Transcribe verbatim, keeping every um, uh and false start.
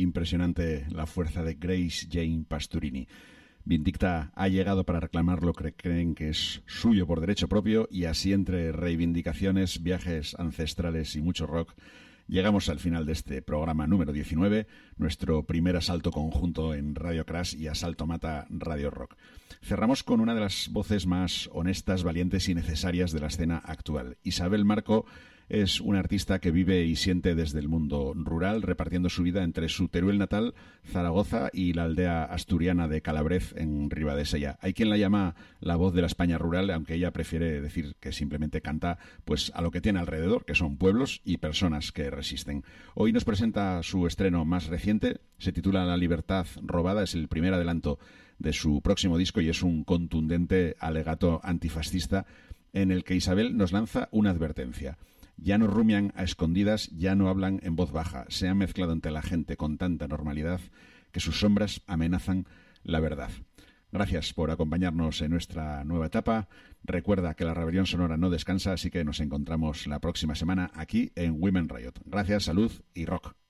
Impresionante la fuerza de Grace Jane Pasturini. Vindicta ha llegado para reclamar lo que creen que es suyo por derecho propio, y así, entre reivindicaciones, viajes ancestrales y mucho rock, llegamos al final de este programa número diecinueve, nuestro primer asalto conjunto en Radio Crash y Asalto Mata Radio Rock. Cerramos con una de las voces más honestas, valientes y necesarias de la escena actual. Isabel Marco es una artista que vive y siente desde el mundo rural, repartiendo su vida entre su Teruel natal, Zaragoza, y la aldea asturiana de Calabrez, en Ribadesella. Hay quien la llama la voz de la España rural, aunque ella prefiere decir que simplemente canta pues a lo que tiene alrededor, que son pueblos y personas que resisten. Hoy nos presenta su estreno más reciente, se titula La libertad robada, es el primer adelanto de su próximo disco y es un contundente alegato antifascista en el que Isabel nos lanza una advertencia. Ya no rumian a escondidas, ya no hablan en voz baja. Se han mezclado entre la gente con tanta normalidad que sus sombras amenazan la verdad. Gracias por acompañarnos en nuestra nueva etapa. Recuerda que la rebelión sonora no descansa, así que nos encontramos la próxima semana aquí en Women Riot. Gracias, salud y rock.